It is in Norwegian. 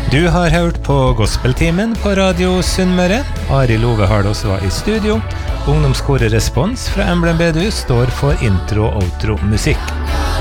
Du har hørt på Gospeltimen på Radio Sunnmøre. Arild Ove Hardås var i studio. Ungdomskoret Respons fra Emblem Bedehus står for intro- og outro-musikk.